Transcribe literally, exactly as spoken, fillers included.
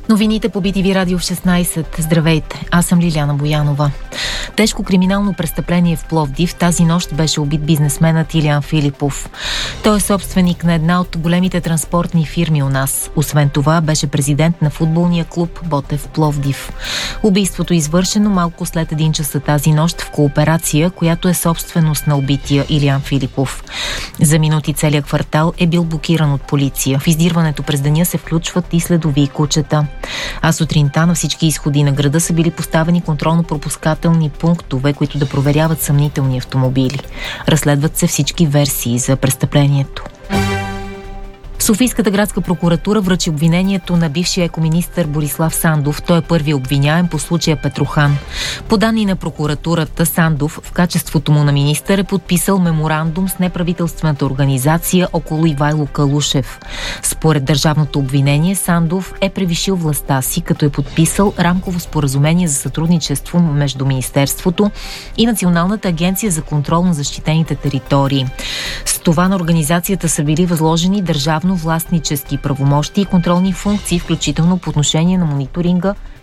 Новините по Би Ти Ви Радио в шестнайсет. Здравейте, аз съм Лиляна Боянова. Тежко криминално престъпление в Пловдив. Тази нощ беше убит бизнесменът Илиян Филипов. Той е собственик на една от големите транспортни фирми у нас. Освен това, беше президент на футболния клуб Ботев Пловдив. Убийството е извършено малко след един часа тази нощ в кооперация, която е собственост на убития Илиян Филипов. За минути целият квартал е бил блокиран от полиция. В издирването през деня се включват и следови и кучета. А сутринта на всички изходи на града са били поставени контролно-пропускателни пунктове, които да проверяват съмнителни автомобили. Разследват се всички версии за престъплението. Софийската градска прокуратура връчи обвинението на бившия екоминистър Борислав Сандов. Той е първият обвиняем по случая Петрохан. По данни на прокуратурата, Сандов в качеството му на министър е подписал меморандум с неправителствената организация около Ивайло Калушев. Според държавното обвинение, Сандов е превишил властта си, като е подписал рамково споразумение за сътрудничество между Министерството и Националната агенция за контрол на защитените територии. С това на организацията са били възложени държавно властнически правомощи и контролни функции, включително по отношение на мониторинга